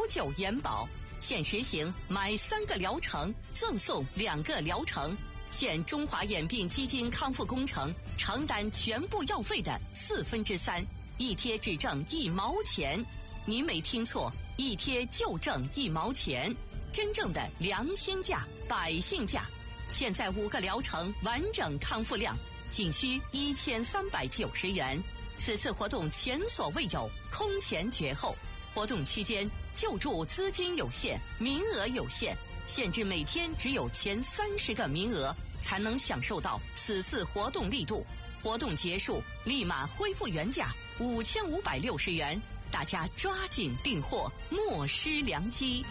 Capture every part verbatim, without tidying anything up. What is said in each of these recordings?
九眼保，现实行买三个疗程赠送两个疗程，现中华眼病基金康复工程承担全部药费的四分之三，一贴只挣一毛钱。您没听错，一贴就挣一毛钱，真正的良心价、百姓价。现在五个疗程完整康复量仅需一千三百九十元。此次活动前所未有，空前绝后。活动期间救助资金有限，名额有限，限制每天只有前三十个名额才能享受到此次活动力度。活动结束立马恢复原价五千五百六十元，大家抓紧订货，莫失良机。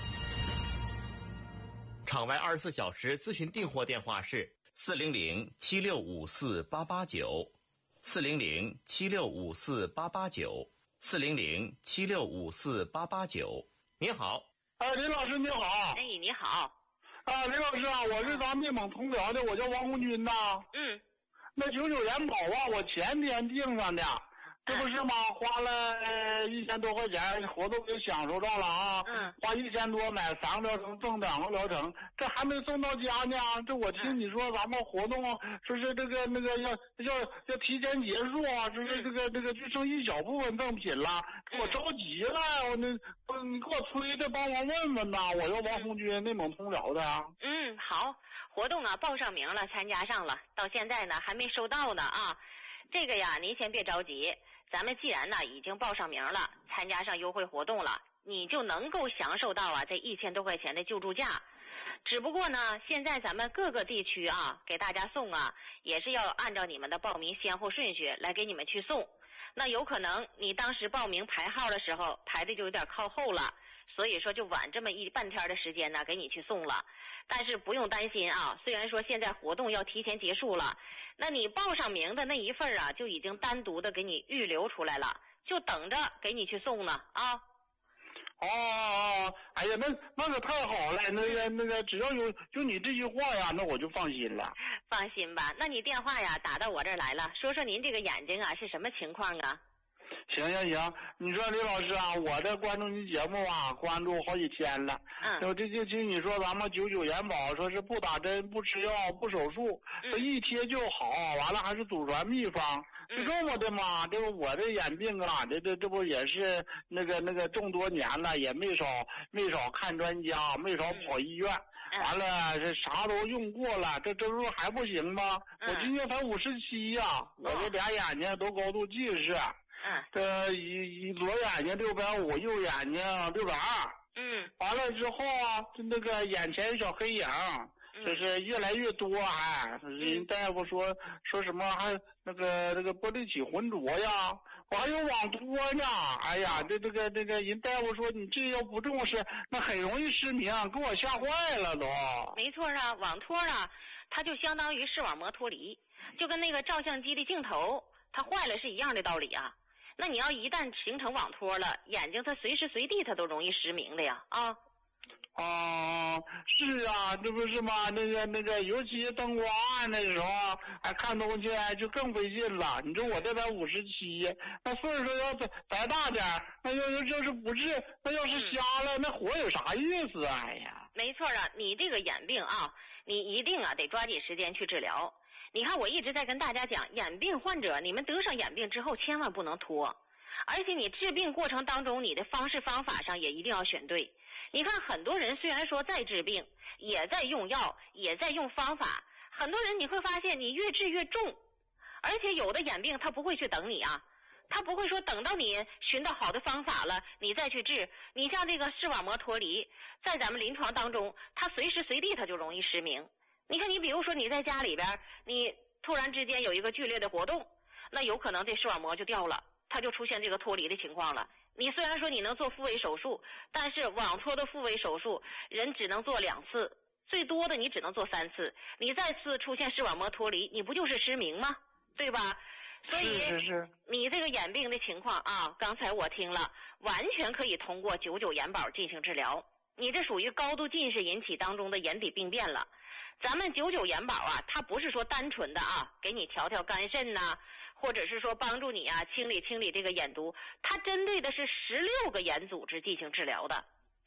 场外二十四小时咨询订货电话是四零零七六五四八八九，四零零七六五四八八九，四零零七六五四八八九。你好， 哎，林老师你好。 哎，你好。 啊，林老师啊，我是咱内蒙通辽的，我叫王红军呐。 嗯。 那九九元宝啊，我前天订上的。这不是吗？花了呃一千多块钱，活动就享受到了啊！ 嗯， 花一千多买三个疗程，赠两个疗程，这还没送到家呢。这我听你说咱们活动说是这个那个要要要提前结束啊，说是这个这个就剩一小部分赠品了，我着急了，我那你给我催的，帮忙问问呐。我叫王红军，内蒙通辽的。 嗯，好，活动啊报上名了，参加上了，到现在呢还没收到呢啊。这个呀，您先别着急。咱们既然呢已经报上名了，参加上优惠活动了，你就能够享受到啊这一千多块钱的救助价。只不过呢，现在咱们各个地区啊给大家送啊，也是要按照你们的报名先后顺序来给你们去送。那有可能你当时报名排号的时候排的就有点靠后了，所以说就晚这么一半天的时间呢给你去送了。但是不用担心啊，虽然说现在活动要提前结束了，那你报上名的那一份啊就已经单独的给你预留出来了，就等着给你去送呢啊。 哦哦，哎呀，那那可太好了，那个那个，只要有就你这句话呀，那我就放心了。 放心吧，那你电话呀打到我这儿来了，说说您这个眼睛啊是什么情况啊？ 行行行，你说李老师啊，我这关注你节目啊，关注好几天了。嗯。我这就听你说咱们九九元宝，说是不打针、不吃药、不手术，这、嗯、一贴就好，完了还是祖传秘方。就这么的嘛，这个我这眼病啊，这这这不也是那个那个这么多年了，也没少没少看专家，没少跑医院。嗯、完了，这啥都用过了，这这不还不行吗？嗯、我今年才五十七呀，我这俩眼睛都高度近视。 嗯， 这一一左眼睛六百五，右眼睛六百二。 嗯， 完了之后啊，就那个眼前小黑影，这是越来越多，还人大夫说说什么还那个那个玻璃体浑浊呀，我还有网脱呢。哎呀，这这个这个人大夫说你这要不重视，那很容易失明，给我吓坏了都。 没错啊，网脱啊，它就相当于视网膜脱离，就跟那个照相机的镜头它坏了是一样的道理啊。那你要一旦形成网脱了，眼睛它随时随地它都容易失明的呀啊！ 啊，是啊，这不是吗？那个那个，尤其灯光暗的时候，还看东西就更费劲了。你说我这才五十七，那岁数要再再大点，那要要要是不治，那要是瞎了，嗯、那活有啥意思啊？哎呀， 没错啊，你这个眼病啊，你一定啊得抓紧时间去治疗。你看我一直在跟大家讲，眼病患者你们得上眼病之后千万不能拖，而且你治病过程当中你的方式方法上也一定要选对。你看很多人虽然说在治病，也在用药，也在用方法，很多人你会发现你越治越重，而且有的眼病他不会去等你啊，他不会说等到你寻到好的方法了你再去治。你像这个视网膜脱离，在咱们临床当中他随时随地他就容易失明。你看你比如说你在家里边，你突然之间有一个剧烈的活动，那有可能这视网膜就掉了，它就出现这个脱离的情况了。你虽然说你能做复位手术，但是网脱的复位手术人只能做两次，最多的你只能做三次，你再次出现视网膜脱离，你不就是失明吗？对吧？所以是是你这个眼病的情况啊，刚才我听了，完全可以通过九九眼保进行治疗。你这属于高度近视引起当中的眼底病变了。咱们九九眼保啊，它不是说单纯的啊给你调调肝肾呐、啊，或者是说帮助你啊清理清理这个眼毒，它针对的是十六个眼组织进行治疗的。